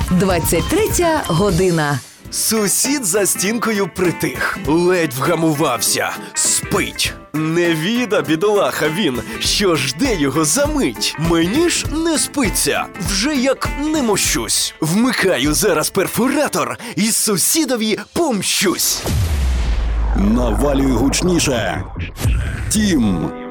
23 година. Сусід за стінкою притих, ледь вгамувався, спить. Не віда, бідолаха він, що жде його за мить. Мені ж не спиться, вже як не мощусь. Вмикаю зараз перфоратор і сусідові помщусь. Навалюй гучніше. Тім